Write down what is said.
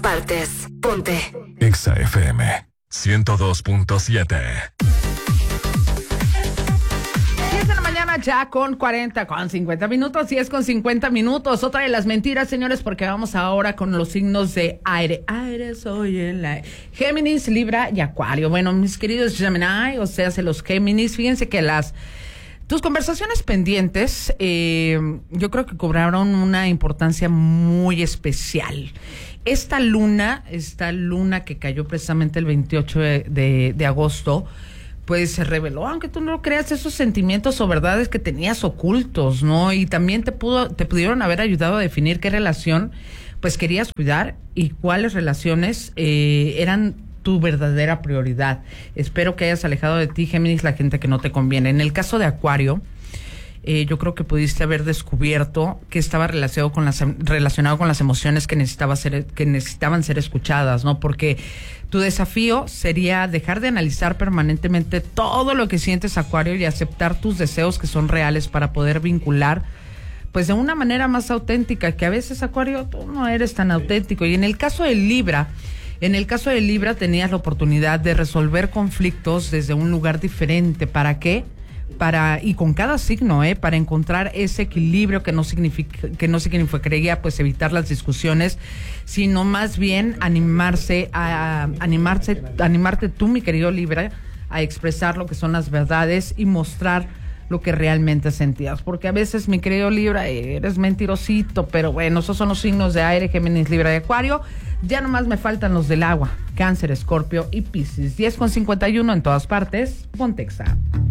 partes. Ponte Exa FM 102.7. 10 de la mañana ya con 50 minutos. 10 con 50 minutos. Otra de las mentiras, señores, porque vamos ahora con los signos de aire. Aire soy el aire. Géminis, Libra y Acuario. Bueno, mis queridos Gemini, o sea, los Géminis, fíjense que tus conversaciones pendientes, yo creo que cobraron una importancia muy especial. Esta luna que cayó precisamente el 28 de agosto, pues se reveló, aunque tú no lo creas, esos sentimientos o verdades que tenías ocultos, ¿no? Y también te pudieron haber ayudado a definir qué relación pues querías cuidar y cuáles relaciones eran tu verdadera prioridad. Espero que hayas alejado de ti, Géminis, la gente que no te conviene. En el caso de Acuario, yo creo que pudiste haber descubierto que estaba relacionado con las emociones que necesitaban ser escuchadas, ¿no? Porque tu desafío sería dejar de analizar permanentemente todo lo que sientes, Acuario, y aceptar tus deseos que son reales para poder vincular pues de una manera más auténtica, que a veces, Acuario, tú no eres tan auténtico. Y en el caso de Libra tenías la oportunidad de resolver conflictos desde un lugar diferente. ¿Para qué? Y con cada signo, para encontrar ese equilibrio que no significaría pues evitar las discusiones, sino más bien animarte tú, mi querido Libra, a expresar lo que son las verdades y mostrar lo que realmente sentías, porque a veces, mi querido Libra, eres mentirosito, pero bueno, esos son los signos de aire, Géminis, Libra y Acuario. Ya nomás me faltan los del agua, Cáncer, Escorpio y Piscis. 10 con 51 en todas partes, Ponte Exa.